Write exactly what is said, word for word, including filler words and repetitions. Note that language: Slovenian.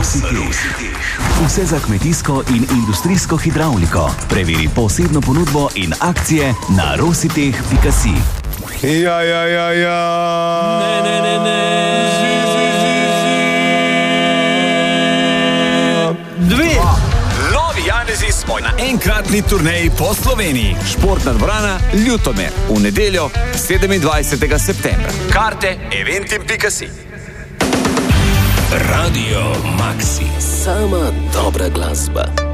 Rositeh. Vse za kmetijsko in industrijsko hidravliko. Preveri posebno ponudbo in akcije na rositeh pika si. Ja, ja, ja, ja. Ne, ne, ne, ne. Zi, zi, zi, zi. Dve. Novi Janezi smo na enkratni turneji po Sloveniji. Športna dvorana Ljutomer. V nedeljo sedemindvajsetega septembra. Karte eventim pika si. Radio Maxi. Sama dobra glasba.